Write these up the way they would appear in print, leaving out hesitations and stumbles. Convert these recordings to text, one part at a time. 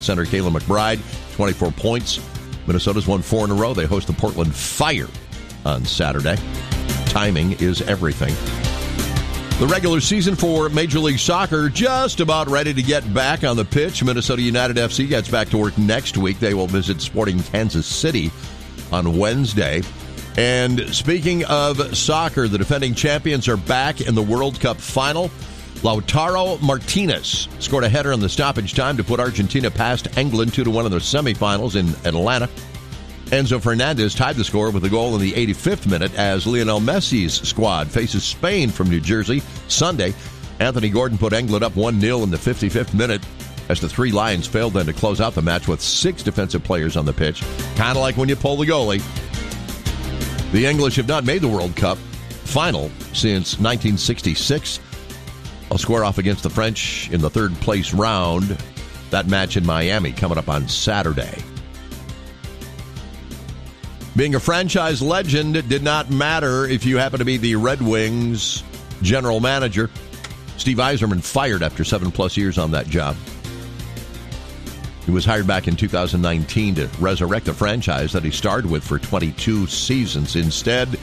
Center Kayla McBride, 24 points. Minnesota's won 4 in a row. They host the Portland Fire on Saturday. Timing is everything. The regular season for Major League Soccer just about ready to get back on the pitch. Minnesota United FC gets back to work next week. They will visit Sporting Kansas City on Wednesday. And speaking of soccer, the defending champions are back in the World Cup final. Lautaro Martinez scored a header in the stoppage time to put Argentina past England 2-1 in the semifinals in Atlanta. Enzo Fernandez tied the score with a goal in the 85th minute as Lionel Messi's squad faces Spain from New Jersey Sunday. Anthony Gordon put England up 1-0 in the 55th minute as the Three Lions failed then to close out the match with 6 defensive players on the pitch. Kind of like when you pull the goalie. The English have not made the World Cup final since 1966. I'll square off against the French in the third-place round. That match in Miami coming up on Saturday. Being a franchise legend did not matter if you happen to be the Red Wings general manager. Steve Yzerman fired after 7+ years on that job. He was hired back in 2019 to resurrect the franchise that he started with for 22 seasons. Instead,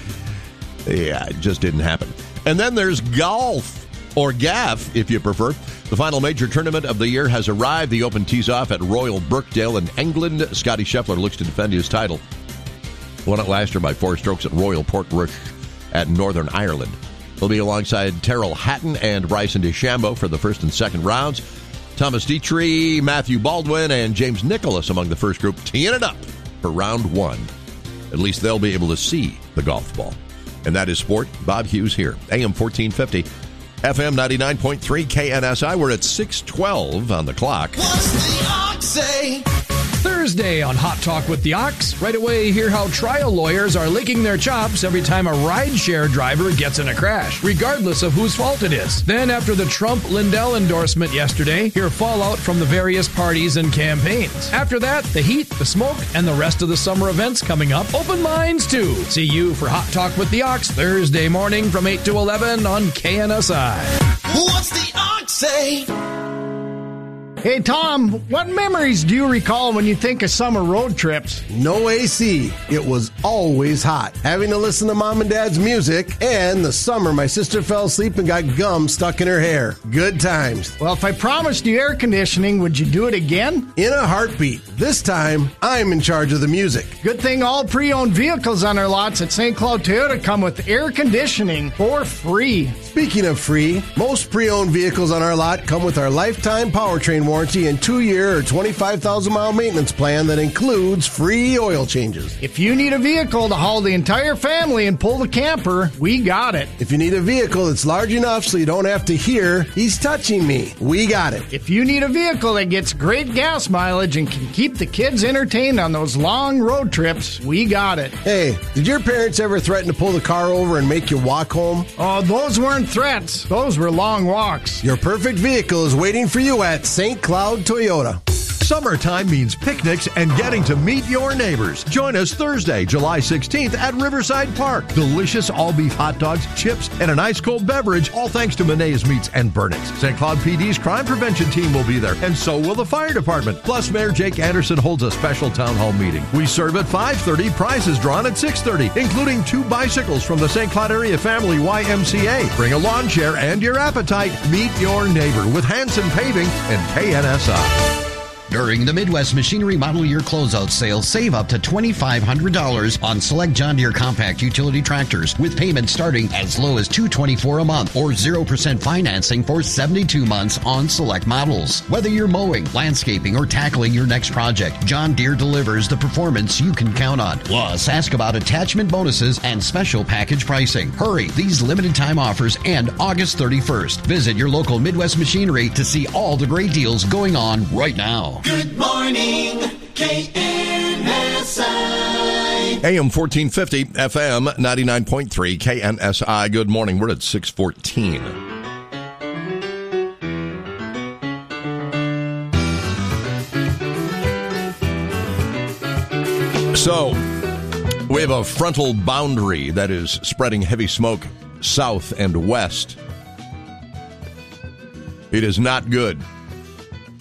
it just didn't happen. And then there's golf, or GAF, if you prefer. The final major tournament of the year has arrived. The Open tees off at Royal Birkdale in England. Scottie Scheffler looks to defend his title. Won it last year by 4 strokes at Royal Portrush at Northern Ireland. He'll be alongside Terrell Hatton and Bryson DeChambeau for the first and second rounds. Thomas Dietrich, Matthew Baldwin, and James Nicholas among the first group teeing it up for round 1. At least they'll be able to see the golf ball. And that is sport. Bob Hughes here. AM 1450, FM 99.3 KNSI. We're at 6:12 on the clock. What's the Ox say? Thursday on Hot Talk with the Ox. Right away, hear how trial lawyers are licking their chops every time a rideshare driver gets in a crash, regardless of whose fault it is. Then, after the Trump-Lindell endorsement yesterday, hear fallout from the various parties and campaigns. After that, the heat, the smoke, and the rest of the summer events coming up. Open lines, too. See you for Hot Talk with the Ox Thursday morning from 8 to 11 on KNSI. What's the Ox say? Hey, Tom, what memories do you recall when you think of summer road trips? No AC. It was always hot. Having to listen to Mom and Dad's music, and the summer my sister fell asleep and got gum stuck in her hair. Good times. Well, if I promised you air conditioning, would you do it again? In a heartbeat. This time, I'm in charge of the music. Good thing all pre-owned vehicles on our lots at St. Cloud Toyota come with air conditioning for free. Speaking of free, most pre-owned vehicles on our lot come with our lifetime powertrain warranty and 2-year or 25,000-mile maintenance plan that includes free oil changes. If you need a vehicle to haul the entire family and pull the camper, we got it. If you need a vehicle that's large enough so you don't have to hear, he's touching me, we got it. If you need a vehicle that gets great gas mileage and can keep the kids entertained on those long road trips, we got it. Hey, did your parents ever threaten to pull the car over and make you walk home? Oh, those weren't threats. Those were long walks. Your perfect vehicle is waiting for you at St. Cloud Toyota. Summertime means picnics and getting to meet your neighbors. Join us Thursday, July 16th at Riverside Park. Delicious all-beef hot dogs, chips, and an ice-cold beverage, all thanks to Monet's Meats and Burnix. St. Cloud PD's crime prevention team will be there, and so will the fire department. Plus, Mayor Jake Anderson holds a special town hall meeting. We serve at 5:30, prizes drawn at 6:30, including 2 bicycles from the St. Cloud Area Family YMCA. Bring a lawn chair and your appetite. Meet your neighbor with Hanson Paving and KNSI. During the Midwest Machinery Model Year Closeout Sale, save up to $2,500 on select John Deere compact utility tractors with payments starting as low as $224 a month or 0% financing for 72 months on select models. Whether you're mowing, landscaping, or tackling your next project, John Deere delivers the performance you can count on. Plus, ask about attachment bonuses and special package pricing. Hurry, these limited time offers end August 31st. Visit your local Midwest Machinery to see all the great deals going on right now. Good morning, KNSI. AM 1450, FM 99.3, KNSI. Good morning. We're at 6:14. So, we have a frontal boundary that is spreading heavy smoke south and west. It is not good.